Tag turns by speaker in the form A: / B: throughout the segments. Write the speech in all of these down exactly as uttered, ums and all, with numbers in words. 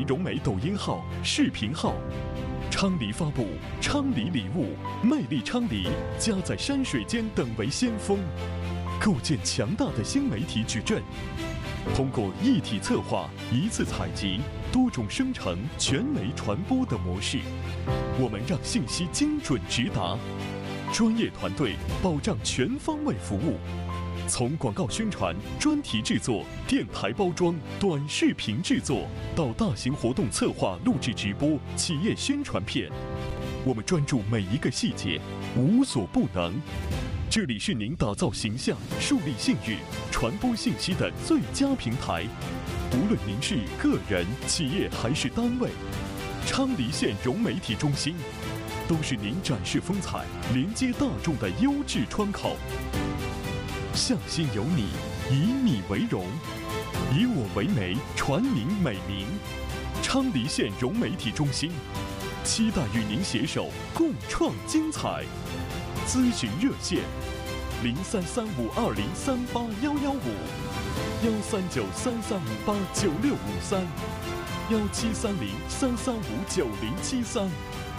A: 融媒抖音号、视频号。昌黎发布昌黎礼物，魅力昌黎，家在山水间等为先锋，构建强大的新媒体矩阵。通过一体策划、一次采集、多种生成、全媒传播的模式，我们让信息精准直达，专业团队保障全方位服务。从广告宣传、专题制作、电台包装、短视频制作，到大型活动策划、录制直播、企业宣传片，我们专注每一个细节，无所不能。这里是您打造形象、树立信誉、传播信息的最佳平台。无论您是个人、企业还是单位，昌黎县融媒体中心都是您展示风采、连接大众的优质窗口。向心有你，以你为荣，以我为媒，传您美名。昌黎县融媒体中心，期待与您携手共创精彩。咨询热线：零三三五二零三八幺幺五，幺三九三三五八九六五三，幺七三零三三五九零七三。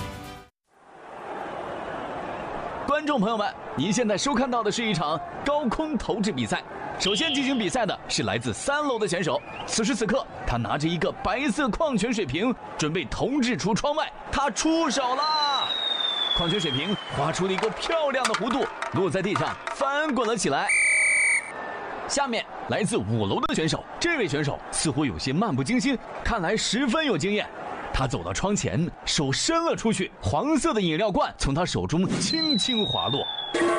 B: 观众朋友们，您现在收看到的是一场高空投掷比赛。首先进行比赛的是来自三楼的选手，此时此刻，他拿着一个白色矿泉水瓶，准备投掷出窗外。他出手啦！矿泉水瓶划出了一个漂亮的弧度，落在地上，翻滚了起来。下面来自五楼的选手，这位选手似乎有些漫不经心，看来十分有经验。他走到窗前，手伸了出去，黄色的饮料罐从他手中轻轻滑落。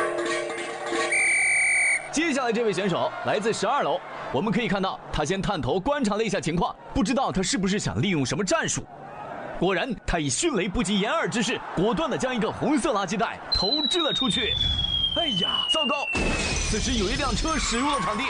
B: 接下来这位选手来自十二楼，我们可以看到他先探头观察了一下情况，不知道他是不是想利用什么战术。果然，他以迅雷不及掩耳之势，果断地将一个红色垃圾袋投掷了出去。哎呀，糟糕！此时有一辆车驶入了场地。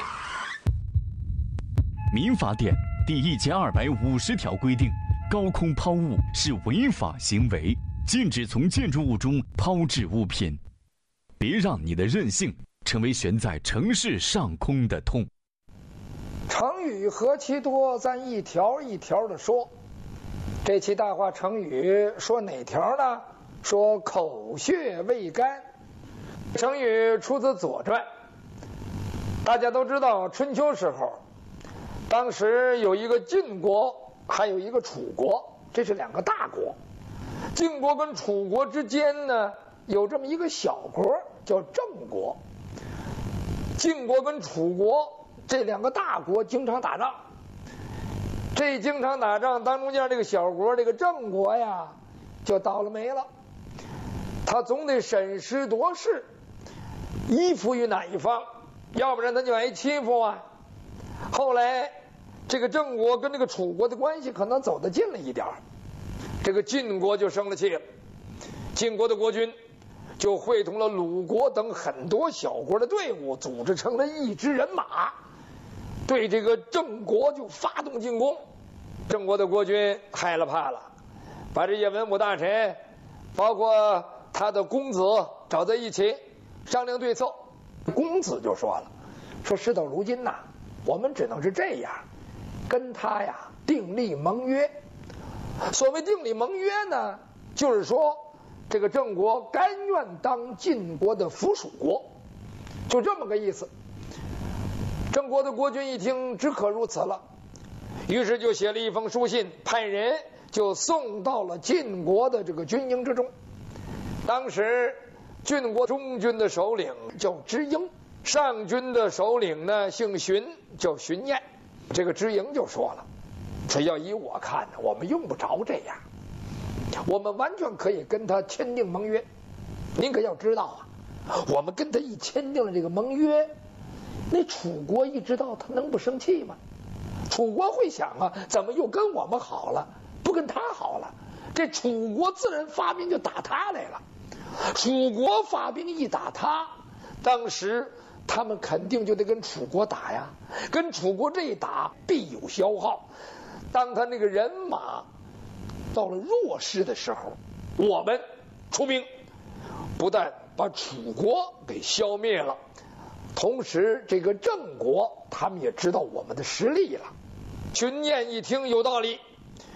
B: 民法典第一千二百五十条规定，高空抛物是违法行为，禁止从建筑物中抛掷物品。别让你的任性成为悬在城市上空的痛。
C: 成语何其多，咱一条一条的说。这期大话成语说哪条呢？说口血未干。成语出自《左传》。大家都知道，春秋时候，当时有一个晋国，还有一个楚国，这是两个大国。晋国跟楚国之间呢，有这么一个小国叫郑国。晋国跟楚国这两个大国经常打仗，这经常打仗当中间这个小国这个郑国呀，就倒了霉了。他总得审时度势，依附于哪一方，要不然他就挨欺负啊。后来这个郑国跟这个楚国的关系可能走得近了一点，这个晋国就生了气了。晋国的国君就会同了鲁国等很多小国的队伍，组织成了一支人马，对这个郑国就发动进攻。郑国的国君害了怕了，把这些文武大臣包括他的公子找在一起商量对策。公子就说了，说事到如今呐、啊，我们只能是这样，跟他呀订立盟约。所谓订立盟约呢，就是说这个郑国甘愿当晋国的附属国，就这么个意思。郑国的国君一听只可如此了，于是就写了一封书信，派人就送到了晋国的这个军营之中。当时晋国中军的首领叫知营，上军的首领呢姓荀，叫荀晏。这个知营就说了，说要依我看呢，我们用不着这样，我们完全可以跟他签订盟约。您可要知道啊，我们跟他一签订了这个盟约，那楚国一知道，他能不生气吗？楚国会想啊，怎么又跟我们好了，不跟他好了？这楚国自然发兵就打他来了。楚国发兵一打他，当时他们肯定就得跟楚国打呀，跟楚国这一打必有消耗。当他那个人马到了弱势的时候，我们出兵，不但把楚国给消灭了，同时这个郑国他们也知道我们的实力了。荀晏一听有道理，